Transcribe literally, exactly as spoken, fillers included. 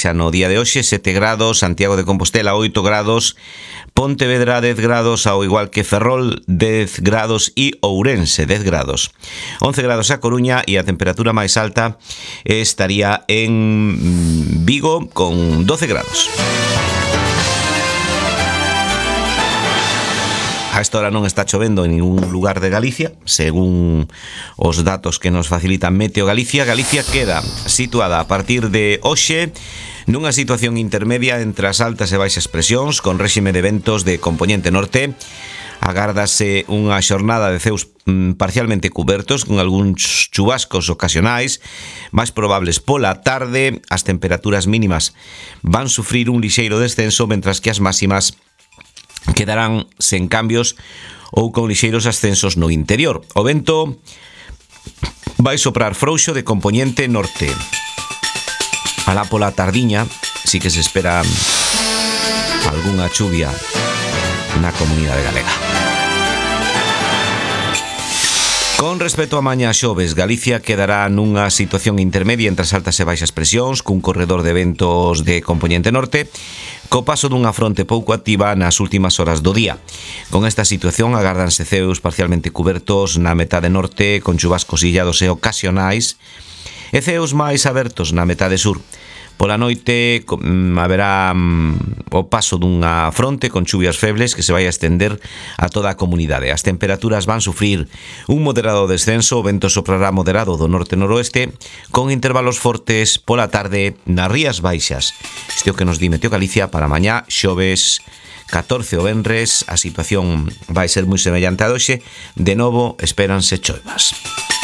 baixa no día de hoxe, sete grados, Santiago de Compostela oito grados, Pontevedra dez grados, ao igual que Ferrol dez grados e Ourense dez grados. once grados a Coruña e a temperatura máis alta estaría en Vigo con doce grados. A esta hora non está chovendo en ningún lugar de Galicia, según os datos que nos facilitan Meteo Galicia. Galicia queda situada a partir de hoxe nunha situación intermedia entre as altas e baixas presións, con réxime de ventos de compoñente norte. Agárdase unha xornada de ceus parcialmente cubertos, con algúns chubascos ocasionais, máis probables pola tarde. As temperaturas mínimas van sufrir un lixeiro descenso, mentras que as máximas quedarán sen cambios ou con lixeiros ascensos no interior. O vento vai soprar frouxo de compoñente norte. Alá pola tardiña si que se espera algunha chuvia na comunidade galega. Con respecto a mañá xoves, Galicia quedará nunha situación intermedia entre as altas e baixas presións, cun corredor de ventos de compoñente norte, co paso dunha fronte pouco activa nas últimas horas do día. Con esta situación agárdanse ceus parcialmente cubertos na metade norte, con chubascos illados e ocasionais, e ceus máis abertos na metade sur. Pola noite haberá o paso dunha fronte con chuvias febles que se vai a estender a toda a comunidade. As temperaturas van sufrir un moderado descenso, o vento soprará moderado do norte-noroeste, con intervalos fortes pola tarde nas rías baixas. Isto é o que nos di Meteo Galicia para mañá xoves catorce o venres. A situación vai ser moi semellante a hoxe. De novo, espéranse choivas.